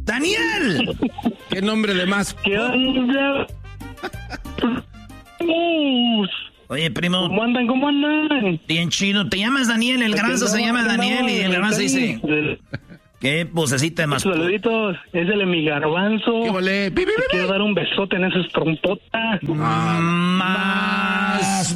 ¡Daniel! ¿Qué nombre de más? ¿Qué onda? Oye, primo. ¿Cómo andan? Bien chido. Te llamas Daniel, el garbanzo se llama Daniel y el garbanzo dice... ¿Qué vocecita de más? Saluditos, es el mi garbanzo. ¿Qué volé? Quiero dar un besote en esas trompotas. Más...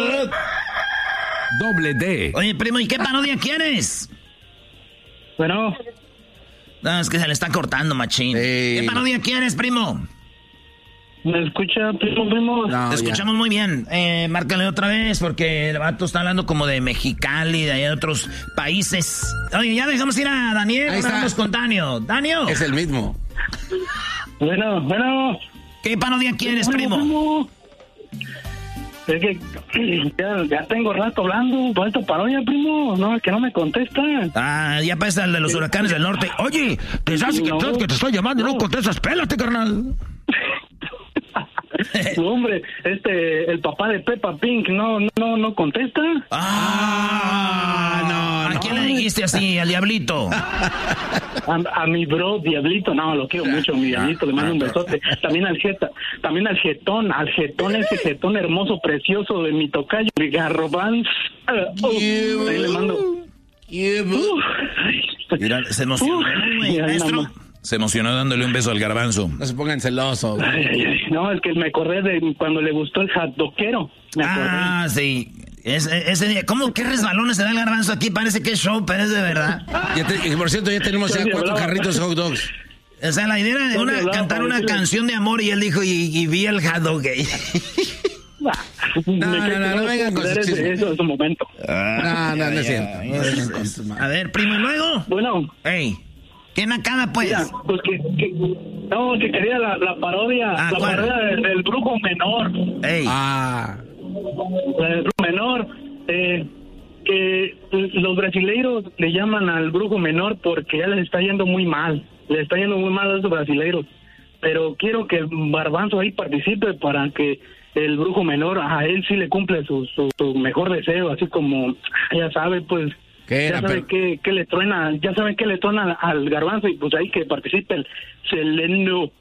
Doble D. Oye, primo, ¿y qué parodia quieres? Bueno. No, es que se le está cortando, machín. ¿Qué parodia quieres, primo? ¿Me escucha, primo? No, te escuchamos muy bien. Márcale otra vez porque el vato está hablando como de Mexicali, de allá de otros países. Oye, ya dejamos ir a Daniel. Ahí vamos con Danio. Danio. Es el mismo. Bueno. ¿Qué parodia quieres, primo? Es que ya tengo rato hablando por esta parodia, primo. No, es que no me contesta. Ya pasa el de los huracanes del norte. Oye, te sabes que te estoy llamando y no contestas. Pélate, carnal. No, hombre, el papá de Peppa Pig no contesta. No. ¿A quién le dijiste así, al diablito? A mi bro, Diablito, no, lo quiero mucho, mi Diablito, le mando un besote. También al jetón, ese jetón hermoso, precioso de mi tocayo, mi garbanzo. Ahí le mando. Mira, se emocionó, maestro. Se emocionó dándole un beso al garbanzo. No se pongan celosos. No, es que me acordé de cuando le gustó el hotdoquero. Sí. Ese día, ¿cómo qué resbalones se da el garbanzo aquí? Parece que es show, pero es de verdad. Por cierto, ya tenemos 4 carritos de hot dogs. O sea, la idea era de cantar una canción de amor y él dijo, y vi el hot dog gay. No vengan con eso es un momento. No es cierto. A ver, primo, ¿y luego? Bueno. Ey, ¿qué nacada, pues? Mira, pues que quería la parodia, parodia del brujo menor. Ey. El brujo menor, que los brasileiros le llaman al brujo menor porque ya les está yendo muy mal. Les está yendo muy mal a esos brasileiros. Pero quiero que Barbanzo ahí participe para que el brujo menor a él sí le cumple su mejor deseo, así como, ya sabe, pues, ya sabe qué le truena, al Garbanzo, y pues ahí que participe el Seleno.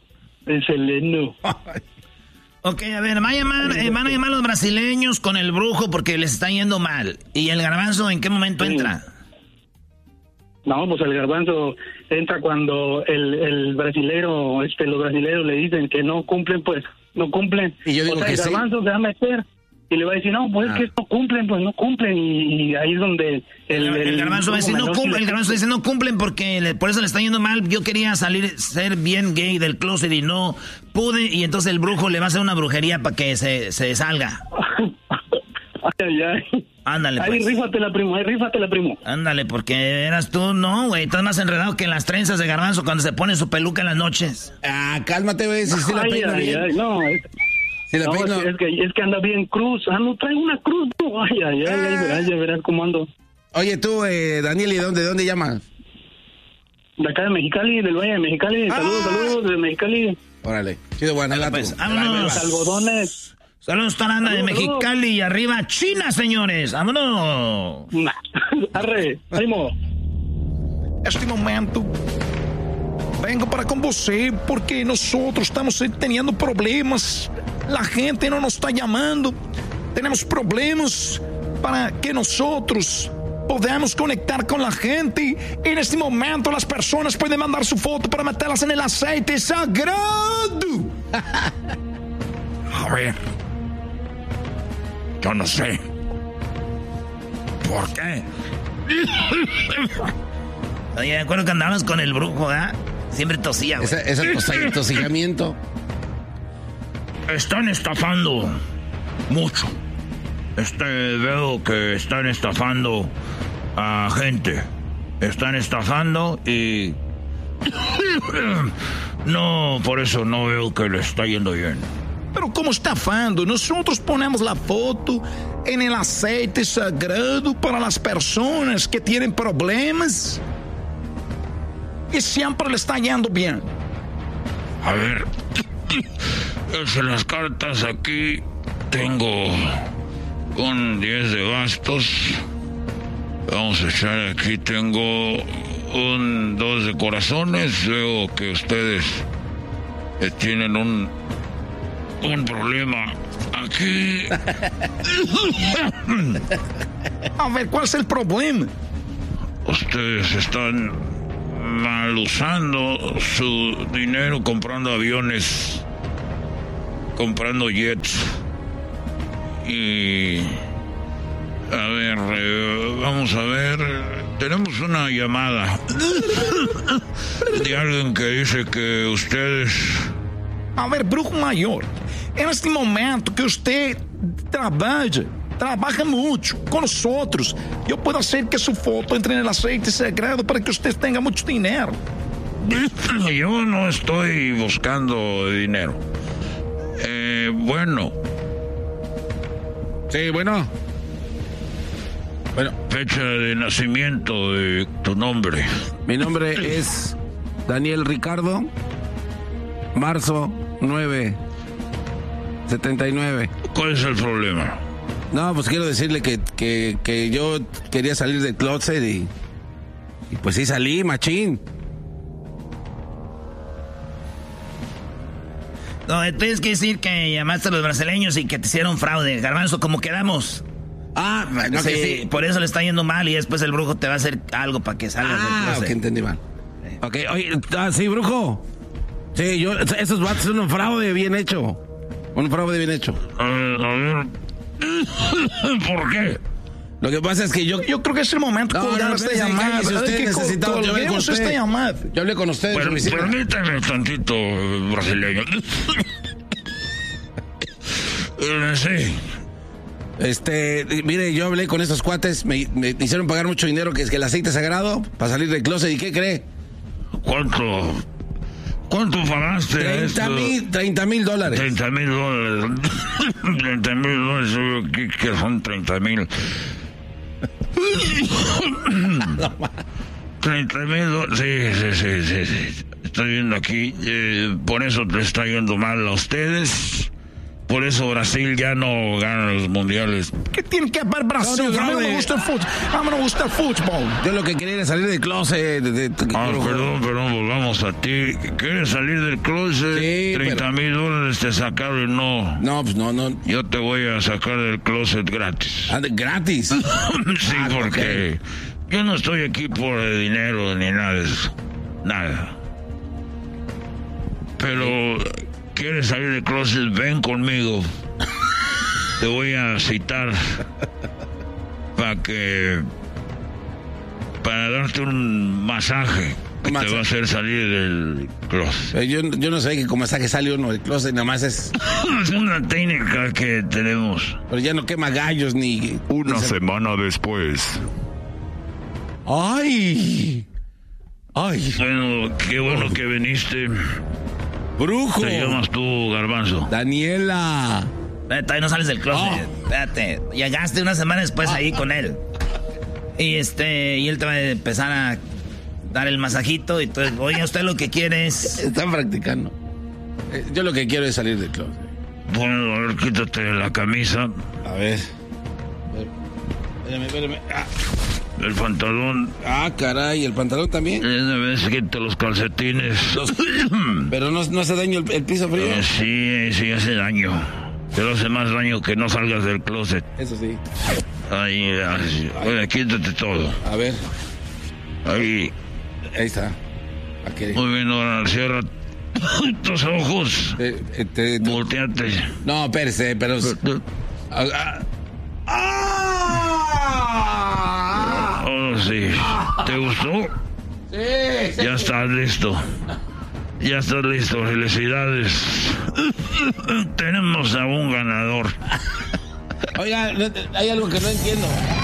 Ok, a ver, van a llamar los brasileños con el brujo porque les está yendo mal. ¿Y el Garbanzo en qué momento entra? No, pues el Garbanzo entra cuando los brasileros le dicen que no cumplen, pues no cumplen. Y yo digo que el Garbanzo se va a meter y le va a decir, no, pues es que no cumplen, y ahí es donde el Garbanzo dice, no cumplen porque por eso le está yendo mal. Yo quería ser bien gay del closet y no pude, y entonces el brujo le va a hacer una brujería para que se salga. Ay. Ándale, pues. Ahí rífatela, primo. Ándale, porque eras tú, no, güey. Estás más enredado que en las trenzas de Garbanzo cuando se pone su peluca en las noches. Cálmate, güey. Si la peino bien. Es que anda bien cruz. Trae una cruz, no. Ya verás cómo ando. Oye, tú, Daniel, ¿y de dónde llamas? De acá de Mexicali, del Valle de Mexicali. Saludos, de Mexicali. Órale. Chido, Guanajuato. Pues, vámonos. Algodones. Saludos, Taranda de Mexicali y arriba China, señores. ¡Vámonos! Arre, primo. Este momento vengo para con você porque nosotros estamos teniendo problemas. La gente no nos está llamando. Tenemos problemas para que nosotros podamos conectar con la gente. En este momento las personas pueden mandar su foto para meterlas en el aceite sagrado. A ver. Yo no sé. ¿Por qué? Oye, me acuerdo que andabas con el brujo, ¿verdad? Siempre tosía, güey. Ese tosigamiento. Están estafando mucho. Veo que están estafando a gente. Están estafando y... No, por eso no veo que le está yendo bien. Pero como estafando, nosotros ponemos la foto en el aceite sagrado para las personas que tienen problemas y siempre le está yendo bien. A ver, en las cartas aquí tengo un 10 de bastos. Vamos a echar aquí, tengo un 2 de corazones. Veo que ustedes tienen un problema aquí. A ver, ¿cuál es el problema? Ustedes están mal usando su dinero comprando aviones, comprando jets. Y a ver, vamos a ver. Tenemos una llamada de alguien que dice que ustedes... A ver, brujo mayor, en este momento que usted trabaja mucho con nosotros, yo puedo hacer que su foto entre en el aceite sagrado para que usted tenga mucho dinero. Yo no estoy buscando dinero. Bueno. Sí, bueno. Fecha de nacimiento de tu nombre. Mi nombre es Daniel Ricardo. Marzo 9, 79. ¿Cuál es el problema? No, pues quiero decirle que yo quería salir del closet y pues sí salí, machín. No, tienes que decir que llamaste a los brasileños y que te hicieron fraude. Garbanzo, ¿cómo quedamos? No, sí, que sí. Por eso le está yendo mal y después el brujo te va a hacer algo para que salgas. Ok, entendí mal. Ok, oye, sí, brujo. Sí, esos vatos son un fraude bien hecho. Un fraude bien hecho. A ver. ¿Por qué? Lo que pasa es que yo creo que es el momento de colgar esta llamada. Si usted necesitaba, yo hablé con usted. Esta llamada. Yo hablé con usted. Permítame tantito, brasileño. Sí. Mire, yo hablé con estos cuates, me hicieron pagar mucho dinero, que es que el aceite sagrado, para salir del closet. ¿Y qué cree? ¿Cuánto pagaste? $30,000. $30,000. $30,000, que son 30,000. $30,000, sí. Estoy viendo aquí, por eso te está yendo mal a ustedes. Por eso Brasil ya no gana los mundiales. ¿Qué tiene que ver Brasil? A mí no me gusta el fútbol. Yo lo que quería era salir del closet. Perdón, volvamos a ti. ¿Quieres salir del closet? Sí, $30,000 te sacaron, no. No, pues no. Yo te voy a sacar del closet gratis. ¿Gratis? Sí, porque yo no estoy aquí por el dinero ni nada de eso. Nada. Pero... ¿Quieres salir del closet? Ven conmigo. Te voy a citar para darte un masaje que te va a hacer salir del closet. Yo no sé que con masaje sale uno del closet, nada más es... Es una técnica que tenemos. Pero ya no quema gallos ni... Una semana después. ¡Ay! Bueno, qué bueno que viniste. ¡Brujo! ¿Te llamas tú, Garbanzo? Daniela. Todavía no sales del closet. Espérate. Llegaste una semana después ahí con él. Y él te va a empezar a dar el masajito. Y entonces, oye, usted lo que quiere es... Están practicando. Yo lo que quiero es salir del closet. Bueno, a ver, quítate la camisa. A ver. Espérame. El pantalón. Caray, ¿el pantalón también? Una vez quita los calcetines. Pero no hace daño el piso frío. Sí, hace daño. Pero hace más daño que no salgas del closet. Eso sí. Ahí, bueno, quítate todo. A ver. Ahí está. Okay. Muy bien, ahora cierra tus ojos. Volteate. No, espérese, pero... Oh, sí. ¿Te gustó? Sí. Ya estás listo. Felicidades. Tenemos a un ganador. Oiga, hay algo que no entiendo.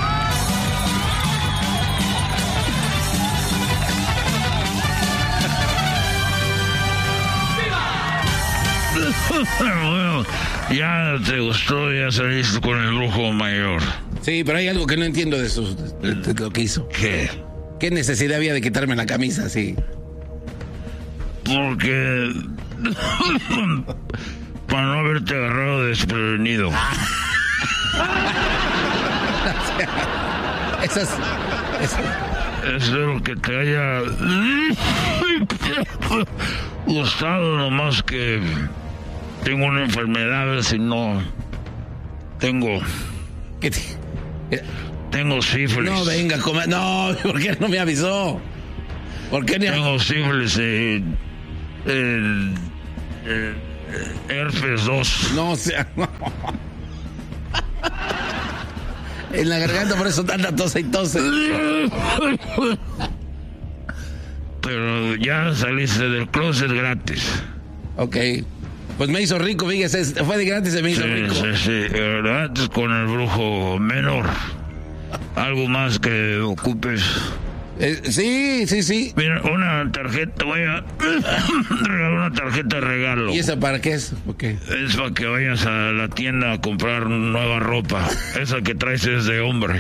Bueno, ya te gustó, ya saliste con el brujo mayor. Sí, pero hay algo que no entiendo de lo que hizo. ¿Qué? ¿Qué necesidad había de quitarme la camisa así? Porque... para no haberte agarrado desprevenido. Espero que te haya gustado, nomás que tengo una enfermedad, si no tengo... Tengo sífilis. No, venga, no, ¿por qué no me avisó? ¿Por qué tengo sífilis, herpes 2. No, o sea, no. En la garganta, por eso tanta tose y tose. Pero ya saliste del closet gratis. Ok. Pues me hizo rico, fíjese, fue de gratis, se me hizo rico. Sí, gratis con el brujo menor. ¿Algo más que ocupes? Sí. Mira, una tarjeta, voy a regalar una tarjeta de regalo. ¿Y esa para qué es? Okay. Es para que vayas a la tienda a comprar nueva ropa. Esa que traes es de hombre.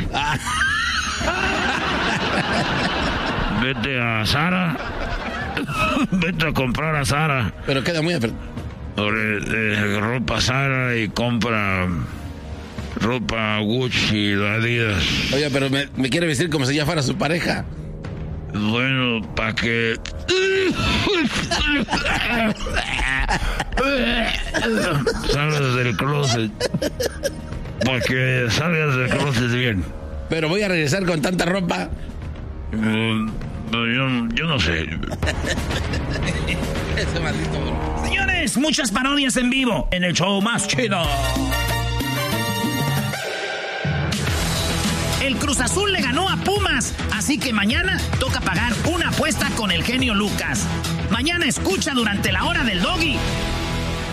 Vete a Zara. Vete a comprar a Zara. Pero queda muy ropa Zara y compra ropa Gucci, Adidas. Oye, pero me quiere vestir como si ya fuera su pareja. Bueno, para que salgas del closet. Para que salgas del closet bien. Pero voy a regresar con tanta ropa. Yo no sé. Ese maldito bro. Señores, muchas parodias en vivo en el show más chido. El Cruz Azul le ganó a Pumas, así que mañana toca pagar una apuesta con el genio Lucas. Mañana escucha durante la hora del Doggy